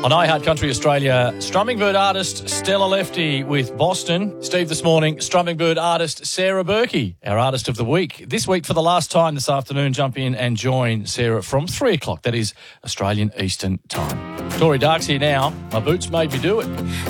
On iHeart Country Australia, Strumming Bird artist Stella Lefty with Boston. Steve, this morning, Strumming Bird artist Sarah Berkey, our Artist of the Week. This week, for the last time this afternoon, jump in and join Sarah from 3 o'clock. That is Australian Eastern Time. Tori Dark's here now. My boots made me do it.